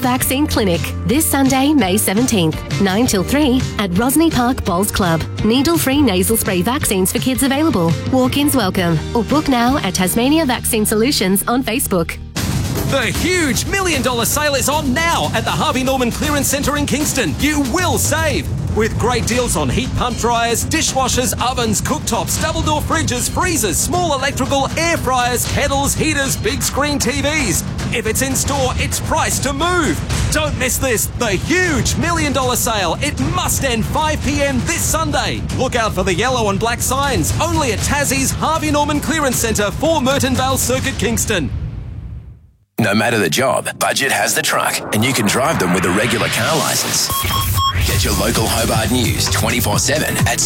Vaccine Clinic this Sunday, May 17th, 9 till 3 at Rosny Park Bowls Club. Needle-free nasal spray vaccines for kids available. Walk-ins welcome. Or book now at Tasmania Vaccine Solutions on Facebook. The huge $1 million sale is on now at the Harvey Norman Clearance Centre in Kingston. You will save with great deals on heat pump dryers, dishwashers, ovens, cooktops, double door fridges, freezers, small electrical, air fryers, kettles, heaters, big screen TVs. If it's in store, it's priced to move. Don't miss this, the huge $1 million sale. It must end 5 p.m. this Sunday. Look out for the yellow and black signs. Only at Tassie's Harvey Norman Clearance Centre for Merton Vale Circuit, Kingston. No matter the job, Budget has the truck, and you can drive them with a regular car licence. Get your local Hobart news 24/7 at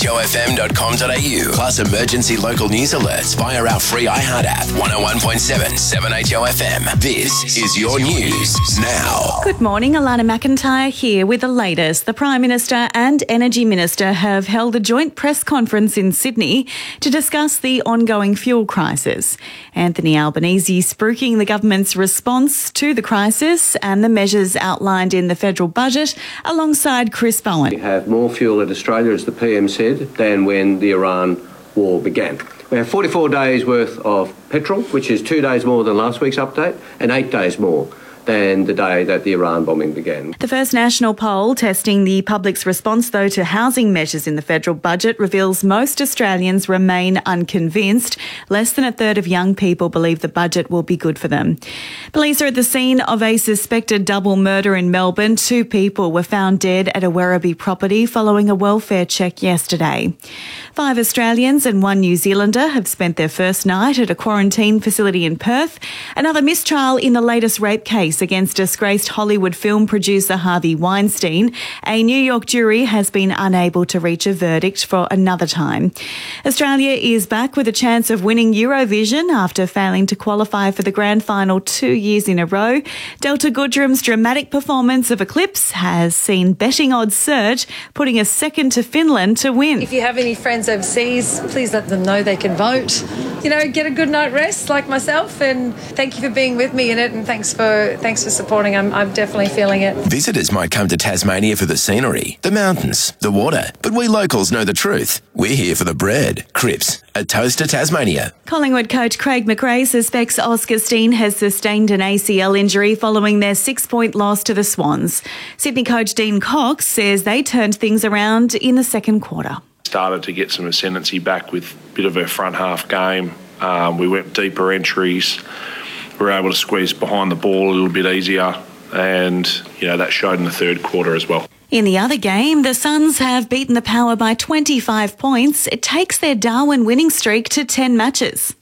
7hofm.com.au. Plus emergency local news alerts via our free iHeart app. 101.7 7HOFM. This is your news now. Good morning, Alana McIntyre here with the latest. The Prime Minister and Energy Minister have held a joint press conference in Sydney to discuss the ongoing fuel crisis. Anthony Albanese spruiking the government's response to the crisis and the measures outlined in the federal budget alongside Chris Bowen. We have more fuel at Australia, as the PM said, than when the Iran war began. We have 44 days worth of petrol, which is 2 days more than last week's update, and 8 days more than the day that the Iran bombing began. The first national poll testing the public's response, though, to housing measures in the federal budget reveals most Australians remain unconvinced. Less than a third of young people believe the budget will be good for them. Police are at the scene of a suspected double murder in Melbourne. 2 people were found dead at a Werribee property following a welfare check yesterday. 5 Australians and 1 New Zealander have spent their first night at a quarantine facility in Perth. Another mistrial in the latest rape case against disgraced Hollywood film producer Harvey Weinstein. A New York jury has been unable to reach a verdict for another time. Australia is back with a chance of winning Eurovision after failing to qualify for the grand final 2 years in a row. Delta Goodrum's dramatic performance of Eclipse has seen betting odds surge, putting us second to Finland to win. If you have any friends overseas, please let them know they can vote. You know, get a good night rest like myself, and thank you for being with me in it, and thanks for supporting. I'm definitely feeling it. Visitors might come to Tasmania for the scenery, the mountains, the water, but we locals know the truth. We're here for the bread. Cripps, a toast to Tasmania. Collingwood coach Craig McRae suspects Oscar Steen has sustained an ACL injury following their 6-point loss to the Swans. Sydney coach Dean Cox says they turned things around in the second quarter. Started to get some ascendancy back with a bit of a front half game. We went deeper entries. We were able to squeeze behind the ball a little bit easier, and that showed in the third quarter as well. In the other game, the Suns have beaten the Power by 25 points. It takes their Darwin winning streak to 10 matches.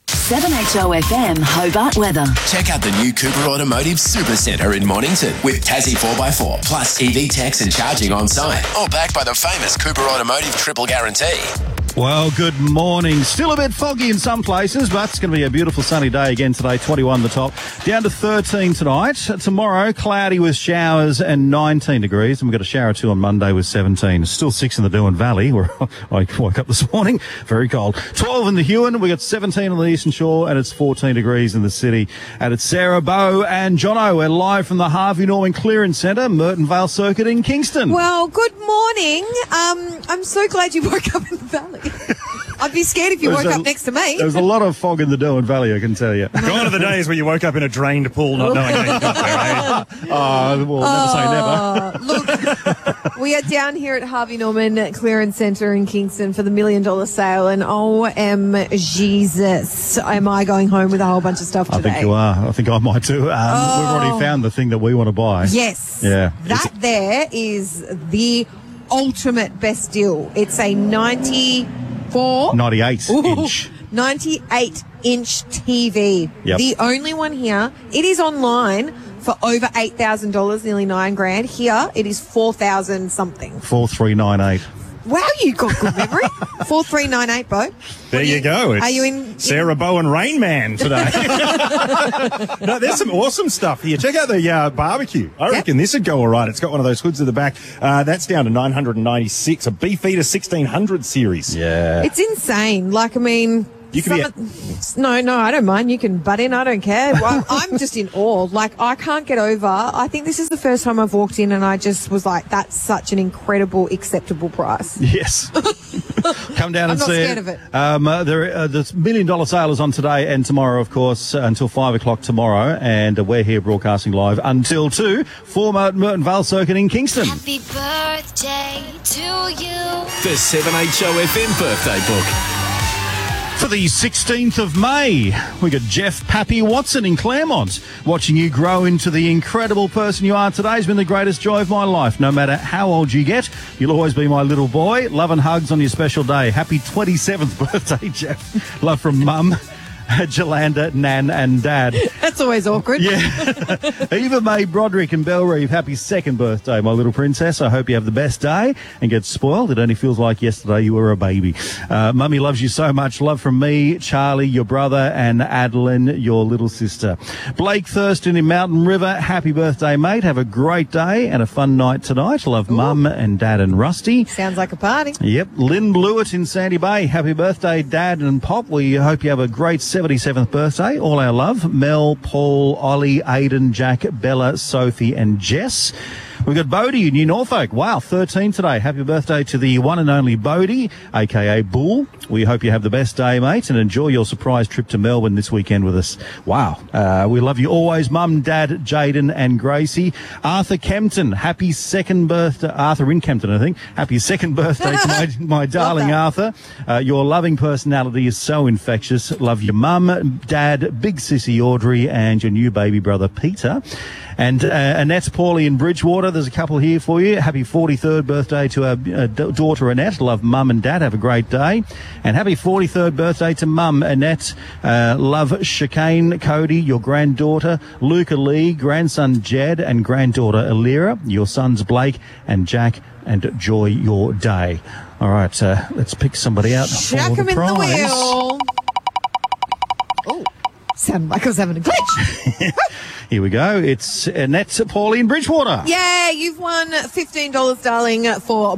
7HOFM Hobart weather. Check out the new Cooper Automotive Super Centre in Mornington with Tassie 4x4 plus EV tax and charging on site. All backed by the famous Cooper Automotive Triple Guarantee. Well, good morning. Still a bit foggy in some places, but it's going to be a beautiful sunny day again today. 21 the top. Down to 13 tonight. Tomorrow, cloudy with showers and 19 degrees. And we've got a shower or 2 on Monday with 17. Still 6 in the Doon Valley, where I woke up this morning. Very cold. 12 in the Huon. We've got 17 on the Eastern Shore, and it's 14 degrees in the city. And it's Sarah Bow and Jono. We're live from the Harvey Norman Clearance Centre, Merton Vale Circuit in Kingston. Well, good morning. I'm so glad you woke up in the valley. I'd be scared if you woke up next to me. There's a lot of fog in the Doon Valley, I can tell you. Gone are the days where you woke up in a drained pool not knowing how you got there, eh? Well, never say never. Look, we are down here at Harvey Norman Clearance Centre in Kingston for the $1 million sale, and Jesus, am I going home with a whole bunch of stuff today? I think you are. I think I might too. We've already found the thing that we want to buy. Yes. Yeah. That there is the ultimate best deal. It's a 98 inch. 98-inch TV. Yep. The only one here. It is online for over $8,000, nearly $9,000. Here, it is $4,000 something. 4398. Wow, you got good memory. 4398, Bo. There you go. It's are you in Sarah Bowen Rain Man today? No, there's some awesome stuff here. Check out the barbecue. I reckon this would go all right. It's got one of those hoods at the back. That's down to $996. A Beefeater 1600 series. Yeah. It's insane. Like, I mean, You can No, I don't mind. You can butt in. I don't care. I'm just in awe. Like, I can't get over. I think this is the first time I've walked in and I just was like, that's such an incredible, acceptable price. Yes. Come down and I'm not see scared of it. There's $1 million sale is on today and tomorrow, of course, until 5 o'clock tomorrow. And we're here broadcasting live until 2 for Merton Vale Circuit in Kingston. Happy birthday to you. The 7HOFM birthday book. For the 16th of May, we got Jeff Pappy Watson in Claremont. Watching you grow into the incredible person you are today has been the greatest joy of my life. No matter how old you get, you'll always be my little boy. Love and hugs on your special day. Happy 27th birthday, Jeff. Love from Mum, Jolanda, Nan and Dad. That's always awkward. Yeah. Eva May Broderick and Belrive, happy second birthday, my little princess. I hope you have the best day and get spoiled. It only feels like yesterday you were a baby. Mummy loves you so much. Love from me, Charlie, your brother, and Adeline, your little sister. Blake Thurston in Mountain River, happy birthday, mate. Have a great day and a fun night tonight. Love Mum and Dad and Rusty. Sounds like a party. Yep. Lynn Blewett in Sandy Bay, happy birthday, Dad and Pop. We hope you have a great 77th birthday. All our love. Mel, Paul, Ollie, Aidan, Jack, Bella, Sophie and Jess. We've got Bodie in New Norfolk. Wow, 13 today. Happy birthday to the one and only Bodie, a.k.a. Bull. We hope you have the best day, mate, and enjoy your surprise trip to Melbourne this weekend with us. Wow. We love you always, Mum, Dad, Jaden and Gracie. Arthur Kempton, happy second birthday. Arthur in Kempton, I think. Happy second birthday to my darling Arthur. Your loving personality is so infectious. Love your Mum, Dad, big sissy Audrey and your new baby brother Peter. And Annette Paulie in Bridgewater, there's a couple here for you. Happy 43rd birthday to our daughter Annette. Love Mum and Dad. Have a great day. And happy 43rd birthday to Mum Annette. Love Chicane Cody, your granddaughter. Luca Lee, grandson Jed and granddaughter Alira. Your sons Blake and Jack. And enjoy your day. All right, let's pick somebody out. Jack him in the wheel. Oh, sounded like I was having a glitch. Here we go. It's Annette Paulie in Bridgewater. Yeah, you've won $15, darling, for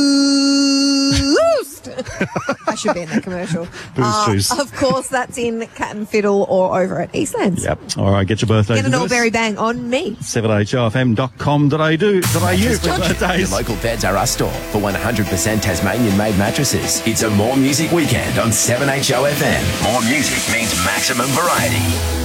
Boost. I should be in that commercial. Boost juice. Of course, that's in Cat and Fiddle or over at Eastlands. Yep. All right, get your birthday. Get an all berry bang on me. 7hofm.com.au for birthdays. Your local Beds R Us store for 100% Tasmanian-made mattresses. It's a More Music weekend on 7HOFM. More music means maximum variety.